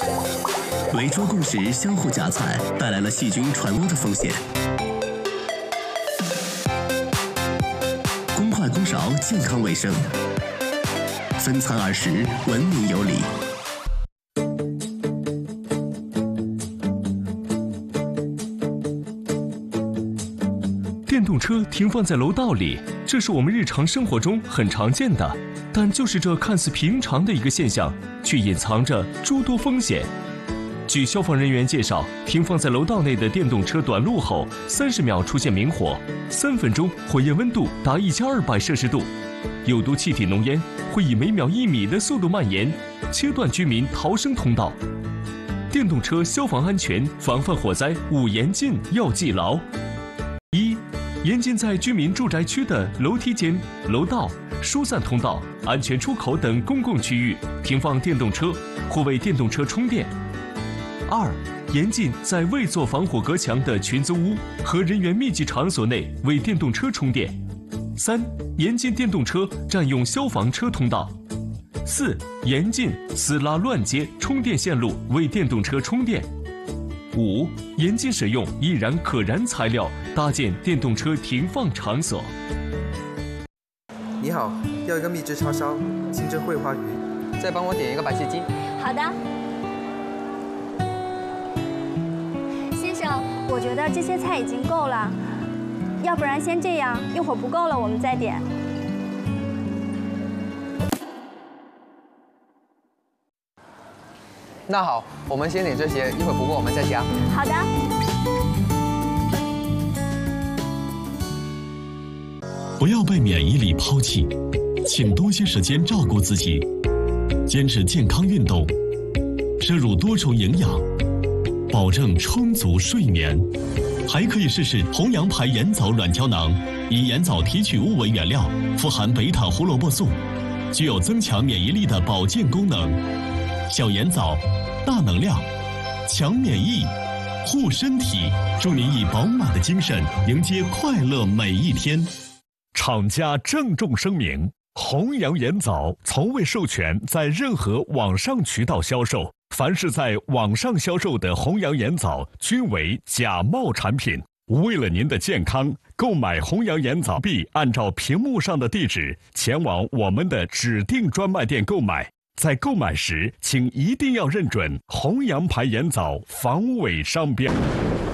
围桌共食、相互夹菜，带来了细菌传播的风险。公筷公勺，健康卫生；分餐而食，文明有礼。 电动车停放在楼道里，这是我们日常生活中很常见的，但就是这看似平常的一个现象，却隐藏着诸多风险。据消防人员介绍，停放在楼道内的电动车短路后，30秒出现明火，3分钟火焰温度达1200摄氏度，有毒气体浓烟会以每秒1米的速度蔓延，切断居民逃生通道。电动车消防安全防范火灾5严禁要记牢：一、严禁在居民住宅区的楼梯间、楼道、疏散通道、安全出口等公共区域停放电动车或为电动车充电。2、严禁在未做防火隔墙的群租屋和人员密集场所内为电动车充电。3、严禁电动车占用消防车通道。4、严禁私拉乱接充电线路为电动车充电。5、严禁使用易燃可燃材料搭建电动车停放场所。 你好，要一个秘制叉烧，清蒸桂花鱼，再帮我点一个白切鸡。 好的。先生，我觉得这些菜已经够了，要不然先这样，一会儿不够了我们再点。 那好，我们先点这些，一会儿不够我们再加。 好的。 不要被免疫力抛弃，请多些时间照顾自己，坚持健康运动，摄入多种营养，保证充足睡眠。还可以试试弘扬牌盐枣软胶囊，以盐枣提取物为原料，富含贝塔胡萝卜素，具有增强免疫力的保健功能。小盐枣，大能量，强免疫，护身体，祝您以饱满的精神迎接快乐每一天。 厂家郑重声明：弘扬盐枣从未授权在任何网上渠道销售，凡是在网上销售的弘扬盐枣均为假冒产品。为了您的健康，购买弘扬盐枣必按照屏幕上的地址前往我们的指定专卖店购买。在购买时，请一定要认准弘扬牌盐枣防伪商标。